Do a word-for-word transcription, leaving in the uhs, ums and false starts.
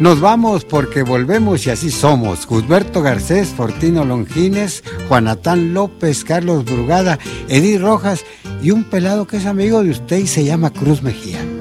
Nos vamos porque volvemos y así somos. Gusberto Garcés, Fortino Longines, Juanatán López, Carlos Brugada, Edith Rojas y un pelado que es amigo de usted y se llama Cruz Mejía.